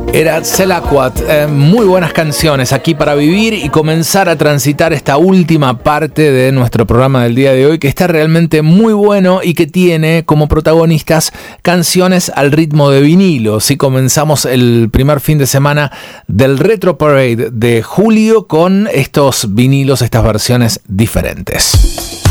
Era Selaquat, muy buenas canciones aquí para vivir y comenzar a transitar esta última parte de nuestro programa del día de hoy, que está realmente muy bueno y que tiene como protagonistas canciones al ritmo de vinilo. Si comenzamos el primer fin de semana del Retro Parade de julio con estos vinilos, estas versiones diferentes.